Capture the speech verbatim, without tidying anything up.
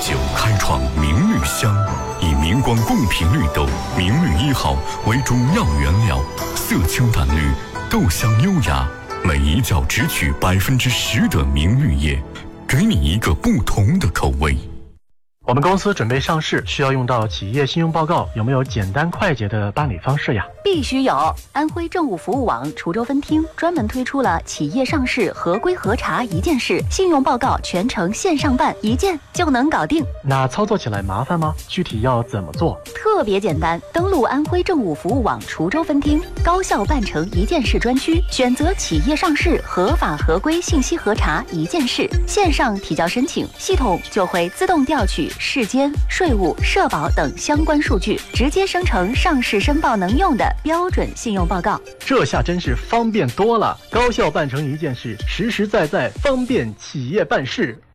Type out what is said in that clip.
九开创明绿香，以明光贡品绿豆明绿一号为主要原料，色清淡绿，豆香优雅，每一角只取百分之十的明绿叶，给你一个不同的口味。 我们公司准备上市，需要用到企业信用报告，有没有简单快捷的办理方式呀？ 必须有！安徽政务服务网滁州分厅专门推出了企业上市合规核查一件事，信用报告全程线上办，一键就能搞定。 那操作起来麻烦吗？具体要怎么做？ 特别简单，登录安徽政务服务网滁州分厅高效办成一件事专区，选择企业上市合法合规信息核查一件事，线上提交申请，系统就会自动调取世间、税务、社保等相关数据，直接生成上市申报能用的标准信用报告。 这下真是方便多了，高效办成一件事，实实在在方便企业办事。